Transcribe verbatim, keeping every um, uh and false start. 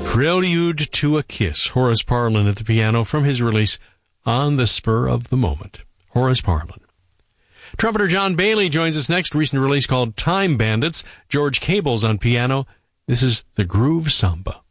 Prelude to a Kiss, Horace Parlan at the piano from his release On the Spur of the Moment. Horace Parlan. Trumpeter John Bailey joins us next, recent release called Time Bandits. George Cable's on piano. This is the Groove Samba.